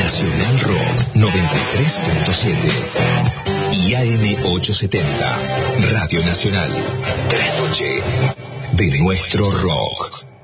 Nacional Rock 93.7 y AM 870. Radio Nacional. De la noche de nuestro rock.